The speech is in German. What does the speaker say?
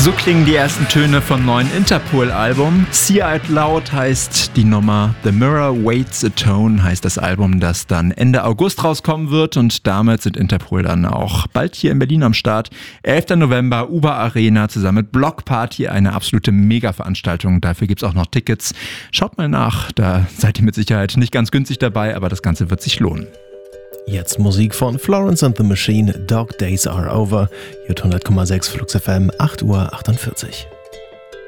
So klingen die ersten Töne vom neuen Interpol-Album. See Out Loud heißt die Nummer, The Mirror Waits a Tone heißt das Album, das dann Ende August rauskommen wird, und damit sind Interpol dann auch bald hier in Berlin am Start. 11. November, Uber Arena zusammen mit Block Party, eine absolute Mega-Veranstaltung. Dafür gibt's auch noch Tickets. Schaut mal nach, da seid ihr mit Sicherheit nicht ganz günstig dabei, aber das Ganze wird sich lohnen. Jetzt Musik von Florence and the Machine, Dog Days Are Over, J100,6 Flux FM, 8:48 Uhr.